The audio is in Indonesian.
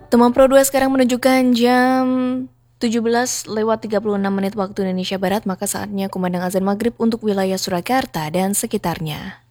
Teman Pro 2 sekarang menunjukkan jam 17:36 waktu Indonesia Barat, maka saatnya kumandang azan maghrib untuk wilayah Surakarta dan sekitarnya.